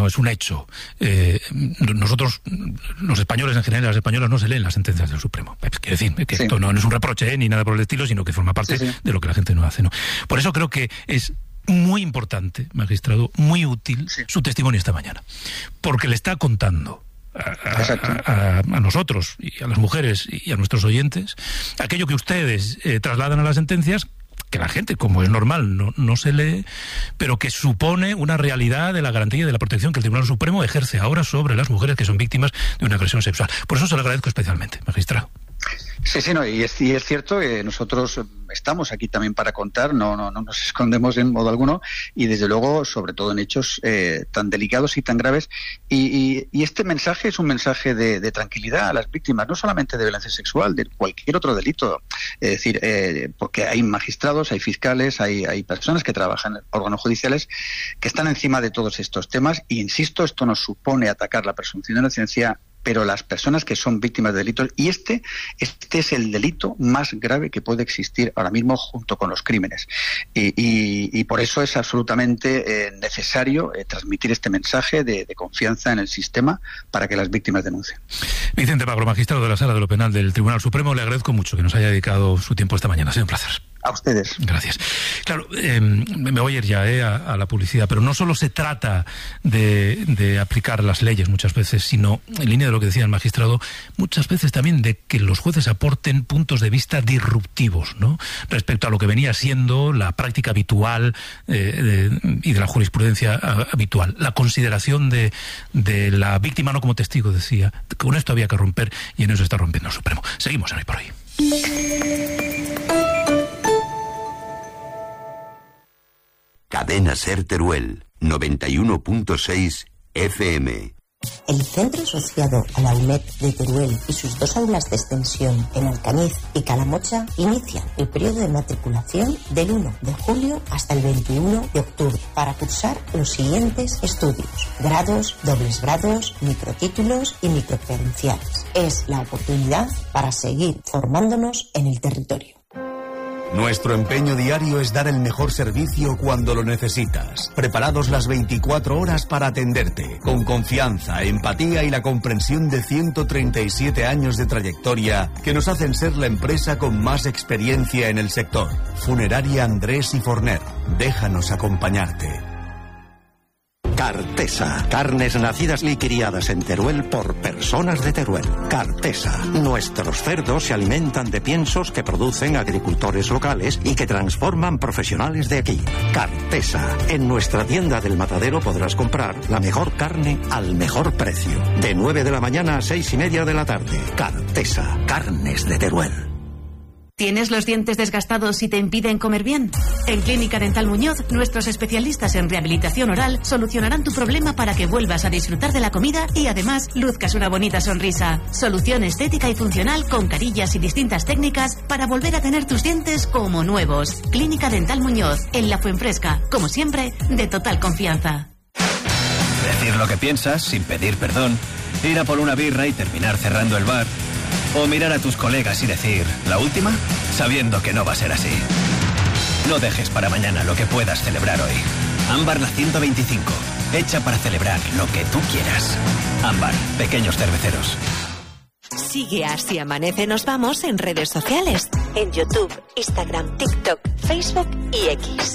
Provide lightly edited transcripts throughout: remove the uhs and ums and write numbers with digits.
¿no? Es un hecho. Nosotros, los españoles en general, las españolas no se leen las sentencias del Supremo. Quiero decir, que esto no es un reproche ni nada por el estilo, sino que forma parte de lo que la gente no hace, ¿no? Por eso creo que es muy importante, magistrado, muy útil su testimonio esta mañana, porque le está contando a nosotros y a las mujeres y a nuestros oyentes aquello que ustedes trasladan a las sentencias, que la gente, como es normal, no se lee, pero que supone una realidad de la garantía y de la protección que el Tribunal Supremo ejerce ahora sobre las mujeres que son víctimas de una agresión sexual. Por eso se lo agradezco especialmente, magistrado. Sí, no, y es cierto que nosotros estamos aquí también para contar, no nos escondemos en modo alguno, y desde luego, sobre todo en hechos tan delicados y tan graves, y este mensaje es un mensaje de tranquilidad a las víctimas, no solamente de violencia sexual, de cualquier otro delito, es decir, porque hay magistrados, hay fiscales, hay personas que trabajan en órganos judiciales que están encima de todos estos temas, y insisto, esto no supone atacar la presunción de inocencia, pero las personas que son víctimas de delitos, y este es el delito más grave que puede existir ahora mismo junto con los crímenes. Y por eso es absolutamente necesario transmitir este mensaje de confianza en el sistema para que las víctimas denuncien. Vicente Magro, magistrado de la Sala de lo Penal del Tribunal Supremo, le agradezco mucho que nos haya dedicado su tiempo esta mañana. Ha sido un placer. A ustedes. Gracias. Claro, me voy a ir ya a la publicidad, pero no solo se trata de aplicar las leyes muchas veces, sino, en línea de lo que decía el magistrado, muchas veces también de que los jueces aporten puntos de vista disruptivos, ¿no?, respecto a lo que venía siendo la práctica habitual y de la jurisprudencia habitual. La consideración de la víctima no como testigo, decía. Con esto había que romper, y en eso está rompiendo el Supremo. Seguimos en Hoy por Hoy. Cadena Ser Teruel, 91.6 FM. El centro asociado a la UNED de Teruel y sus 2 aulas de extensión en Alcañiz y Calamocha inician el periodo de matriculación del 1 de julio hasta el 21 de octubre para cursar los siguientes estudios: grados, dobles grados, microtítulos y microcredenciales. Es la oportunidad para seguir formándonos en el territorio. Nuestro empeño diario es dar el mejor servicio cuando lo necesitas. Preparados las 24 horas para atenderte, con confianza, empatía y la comprensión de 137 años de trayectoria que nos hacen ser la empresa con más experiencia en el sector. Funeraria Andrés y Forner. Déjanos acompañarte. Cartesa, carnes nacidas y criadas en Teruel por personas de Teruel. Cartesa, nuestros cerdos se alimentan de piensos que producen agricultores locales y que transforman profesionales de aquí. Cartesa, en nuestra tienda del Matadero podrás comprar la mejor carne al mejor precio. De 9 de la mañana a 6:30 de la tarde. Cartesa, carnes de Teruel. ¿Tienes los dientes desgastados y te impiden comer bien? En Clínica Dental Muñoz, nuestros especialistas en rehabilitación oral solucionarán tu problema para que vuelvas a disfrutar de la comida y además luzcas una bonita sonrisa. Solución estética y funcional con carillas y distintas técnicas para volver a tener tus dientes como nuevos. Clínica Dental Muñoz, en La Fuenfresca, como siempre, de total confianza. Decir lo que piensas sin pedir perdón, ir a por una birra y terminar cerrando el bar. O mirar a tus colegas y decir, ¿la última?, sabiendo que no va a ser así. No dejes para mañana lo que puedas celebrar hoy. Ámbar la 125, hecha para celebrar lo que tú quieras. Ámbar, pequeños cerveceros. Sigue a Si Amanece Nos Vamos en redes sociales. En YouTube, Instagram, TikTok, Facebook y X.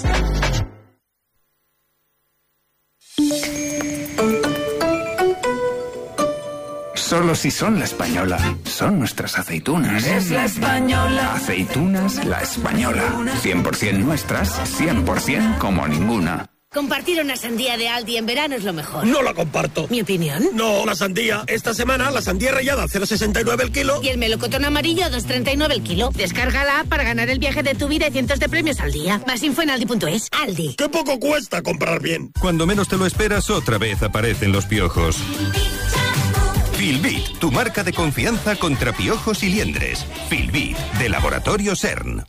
Solo si son La Española. Son nuestras aceitunas. Es La Española. Aceitunas La Española. 100% nuestras, 100% como ninguna. Compartir una sandía de Aldi en verano es lo mejor. No la comparto. ¿Mi opinión? No, la sandía. Esta semana la sandía rallada 0,69 el kilo. Y el melocotón amarillo 2,39 el kilo. Descárgala para ganar el viaje de tu vida y cientos de premios al día. Más info en aldi.es. Aldi. ¡Qué poco cuesta comprar bien! Cuando menos te lo esperas, otra vez aparecen los piojos. Filbit, tu marca de confianza contra piojos y liendres. Filbit, de Laboratorio CERN.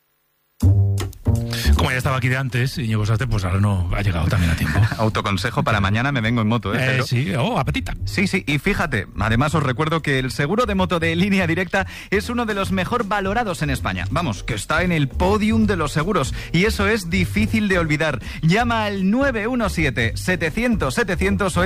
Como ya estaba aquí de antes, Íñigo Sastre, pues ahora no ha llegado también a tiempo. Autoconsejo para mañana, me vengo en moto, ¿eh? Sí, apetita. Sí, y fíjate, además os recuerdo que el seguro de moto de Línea Directa es uno de los mejor valorados en España. Vamos, que está en el podium de los seguros, y eso es difícil de olvidar. Llama al 917-700-700 o